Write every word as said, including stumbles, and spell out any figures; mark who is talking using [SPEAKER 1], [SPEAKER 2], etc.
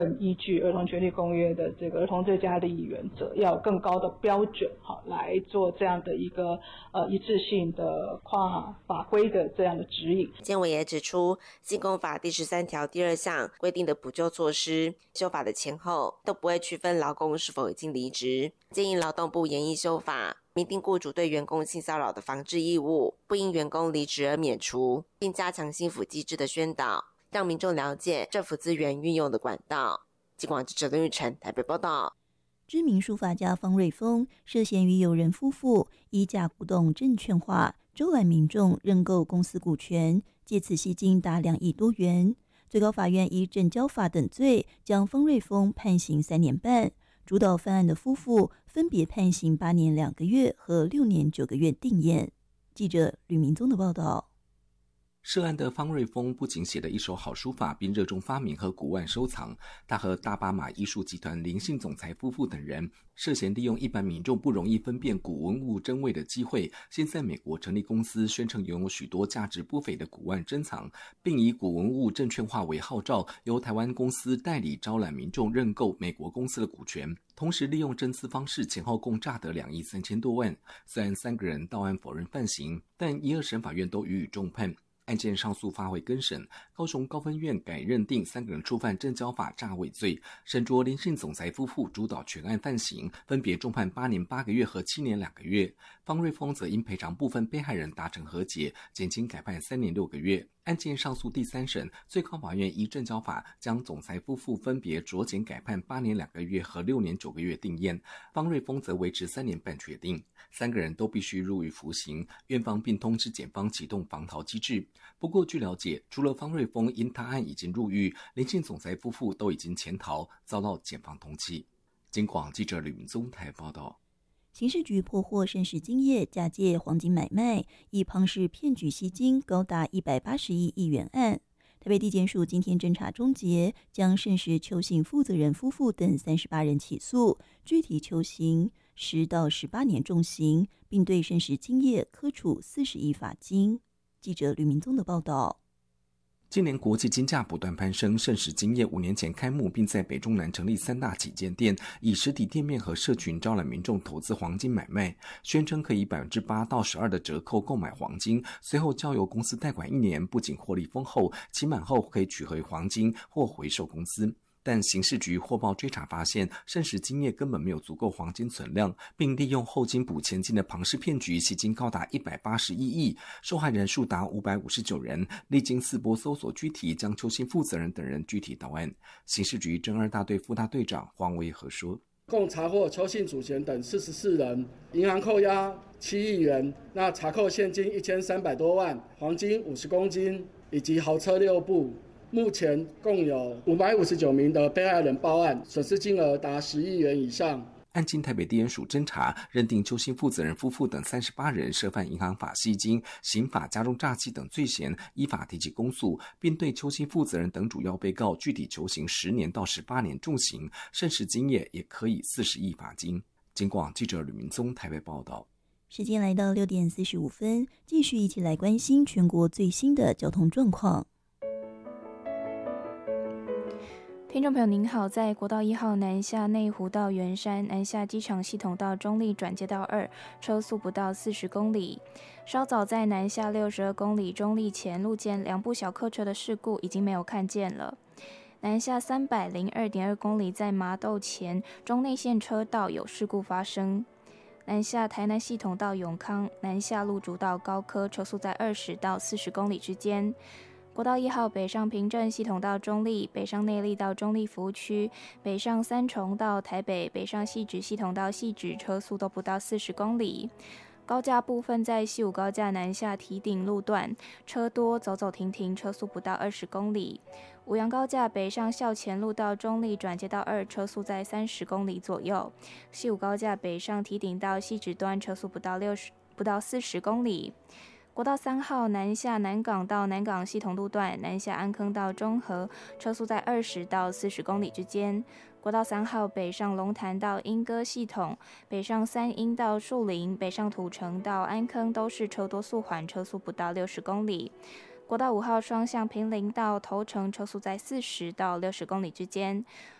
[SPEAKER 1] 依据儿童权利公约的这个儿童最佳利益原则，要有更高的标准，好来做这样的一个呃一致性的跨法规的这样的指引。
[SPEAKER 2] 监委也指出，性工法第十三条第二项规定的补救措施，修法的前后都不会区分劳工是否已经离职，建议劳动部研议修法，明定雇主对员工性骚扰的防治义务，不因员工离职而免除，并加强心辅机制的宣导，让民众了解政府资源运用的管道。警广记者林玉成台北报道。
[SPEAKER 3] 知名书法家方瑞峰涉嫌与友人夫妇以假鼓动证券化，招揽民众认购公司股权，借此吸金达两亿多元。最高法院以证交法等罪将方瑞峰判刑三年半，主导犯案的夫妇分别判刑八年两个月和六年九个月定谳。记者吕明宗的报道。
[SPEAKER 4] 涉案的方瑞峰不仅写了一手好书法，并热衷发明和古玩收藏。他和大巴马艺术集团林姓总裁夫妇等人涉嫌利用一般民众不容易分辨古文物真伪的机会，先在美国成立公司，宣称拥有许多价值不菲的古玩珍藏，并以古文物证券化为号召，由台湾公司代理招揽民众认购美国公司的股权，同时利用增资方式前后共诈得两亿三千多万。虽然三个人到案否认犯行，但一二审法院都予以重判。案件上诉发回更审，高雄高分院改认定三个人触犯证交法诈伪罪，沈卓林姓总裁夫妇主导全案犯行，分别重判八年八个月和七年两个月。方瑞峰则因赔偿部分被害人达成和解，减轻改判三年六个月。案件上诉第三审，最高法院依证交法将总裁夫妇分别酌减改判八年两个月和六年九个月定谳，方瑞峰则维持三年半确定。三个人都必须入狱服刑，院方并通知检方启动防逃机制。不过据了解，除了方瑞峰因他案已经入狱，林姓总裁夫妇都已经潜逃，遭到检方通缉。警广记者吕明宗台报道。
[SPEAKER 3] 刑事局破获盛世金业假借黄金买卖，以庞氏骗取吸金高达一百八十一亿元案。台北地检署今天侦查终结，将盛世邱姓负责人夫妇等三十八人起诉，具体求刑十到十八年重刑，并对盛世金业科处四十亿罚金。记者吕明宗的报道。
[SPEAKER 4] 今年国际金价不断攀升，盛世金业五年前开幕，并在北中南成立三大旗舰店，以实体店面和社群招揽民众投资黄金买卖，宣称可以百分之八到十二的折扣购买黄金，随后交由公司代管一年，不仅获利丰厚，期满后可以取回黄金或回售公司。但刑事局获报追查发现，盛世金业根本没有足够黄金存量，并利用后金补前金的庞氏骗局，吸金高达一百八十一亿，受害人数达五百五十九人。历经四波搜索拘提，将邱姓负责人等人具体到案。刑事局侦二大队副大队长黄维和说，
[SPEAKER 5] 共查获邱姓主嫌等四十四人，银行扣押七亿元，那查扣现金一千三百多万，黄金五十公斤，以及豪车六部。目前共有五百五十九名的被害人报案，损失金额达十亿元以上。
[SPEAKER 4] 案经台北地检署侦查，认定邱姓负责人夫妇等三十八人涉犯银行法吸金、刑法加重诈欺等罪嫌，依法提起公诉，并对邱姓负责人等主要被告具体求刑十年到十八年重刑，盛世金业也可以四十亿罚金。警广记者吕明宗台北报道。
[SPEAKER 3] 时间来到六点四十五分，继续一起来关心全国最新的交通状况。
[SPEAKER 6] 听众朋友您好，在国道一号南下内湖到圆山，南下机场系统到中立转接道二，车速不到四十公里。稍早在南下六十二公里中立前路见两部小客车的事故已经没有看见了。南下三百零二点二公里在麻豆前中内线车道有事故发生。南下台南系统到永康，南下路竹到高科，车速在二十到四十公里之间。国道一号北上平镇系统到中立，北上内壢到中立服务区，北上三重到台北，北上汐止系统到汐止，车速都不到四十公里。高架部分在西武高架南下堤顶路段，车多走走停停，车速不到二十公里。五杨高架北上校前路到中立转接道二，车速在三十公里左右。西武高架北上堤顶到汐止段，车速不到六十不到四十公里。国道三号南下南港到南港系统路段，南下安坑到中和，车速在二十到四十公里之间。国道三号北上龙潭到莺歌系统，北上三莺到树林，北上土城到安坑都是车多速缓，车速不到六十公里。 国道五号双向坪林到头城车速在四十到六十公里之间。